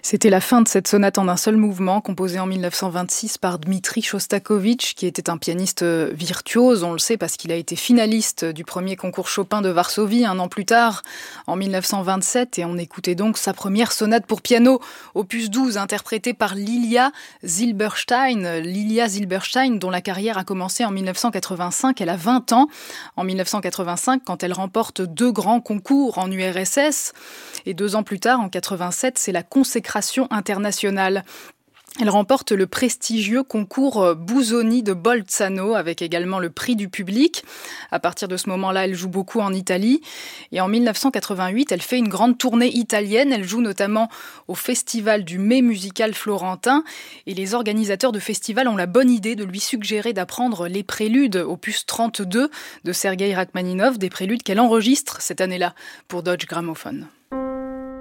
C'était la fin de cette sonate en un seul mouvement, composée en 1926 par Dmitri Shostakovich, qui était un pianiste virtuose, on le sait parce qu'il a été finaliste du premier concours Chopin de Varsovie un an plus tard, en 1927, et on écoutait donc sa première sonate pour piano, opus 12, interprétée par Lilia Zilberstein, dont la carrière a commencé en 1985, elle a 20 ans, en 1985, quand elle remporte 2 grands concours en URSS, et 2 ans plus tard, en 87, c'est la consécration internationale. Elle remporte le prestigieux concours Busoni de Bolzano, avec également le prix du public. À partir de ce moment-là, elle joue beaucoup en Italie. Et en 1988, elle fait une grande tournée italienne. Elle joue notamment au festival du Mai musical florentin. Et les organisateurs de festival ont la bonne idée de lui suggérer d'apprendre les préludes, opus 32 de Sergueï Rachmaninov, des préludes qu'elle enregistre cette année-là pour Deutsche Grammophon.